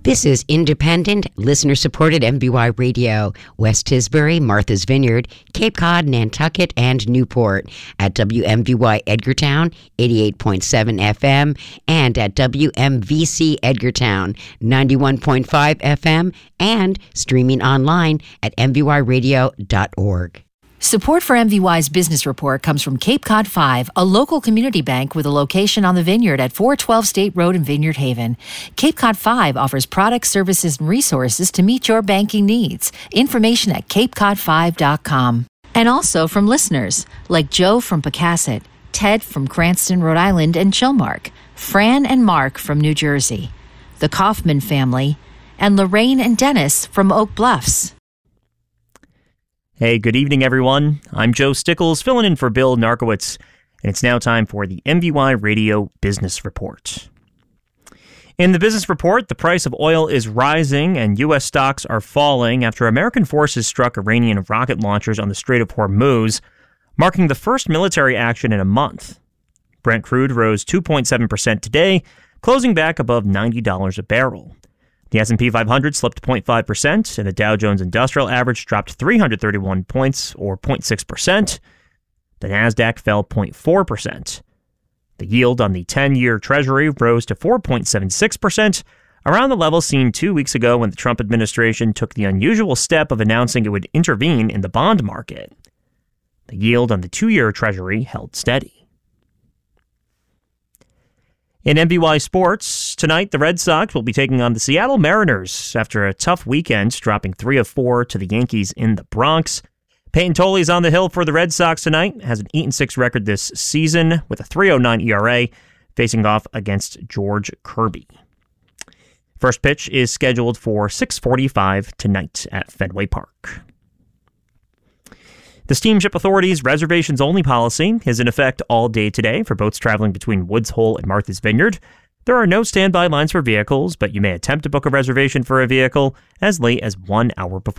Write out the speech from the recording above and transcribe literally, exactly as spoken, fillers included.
This is independent, listener-supported M V Y Radio, West Tisbury, Martha's Vineyard, Cape Cod, Nantucket, and Newport, at W M V Y Edgartown, eighty-eight point seven F M, and at W M V C Edgartown, ninety-one point five F M, and streaming online at m v y radio dot org. Support for M V Y's Business Report comes from Cape Cod five, a local community bank with a location on the Vineyard at four twelve State Road in Vineyard Haven. Cape Cod five offers products, services, and resources to meet your banking needs. Information at cape cod five dot com. And also from listeners like Joe from Pocasset, Ted from Cranston, Rhode Island, and Chilmark, Fran and Mark from New Jersey, the Kaufman family, and Lorraine and Dennis from Oak Bluffs. Hey, good evening, everyone. I'm Joe Stickles, filling in for Bill Narkowitz, and it's now time for the M V Y Radio Business Report. In the Business Report, the price of oil is rising and U S stocks are falling after American forces struck Iranian rocket launchers on the Strait of Hormuz, marking the first military action in a month. Brent crude rose two point seven percent today, closing back above ninety dollars a barrel. The S and P five hundred slipped zero point five percent, and the Dow Jones Industrial Average dropped three hundred thirty-one points, or zero point six percent. The Nasdaq fell zero point four percent. The yield on the ten-year Treasury rose to four point seven six percent, around the level seen two weeks ago when the Trump administration took the unusual step of announcing it would intervene in the bond market. The yield on the two-year Treasury held steady. In M V Y Sports, tonight the Red Sox will be taking on the Seattle Mariners after a tough weekend, dropping three of four to the Yankees in the Bronx. Peyton Toley's on the hill for the Red Sox tonight, has an eight and six record this season with a three point oh nine E R A, facing off against George Kirby. First pitch is scheduled for six forty-five tonight at Fenway Park. The Steamship Authority's reservations-only policy is in effect all day today for boats traveling between Woods Hole and Martha's Vineyard. There are no standby lines for vehicles, but you may attempt to book a reservation for a vehicle as late as one hour before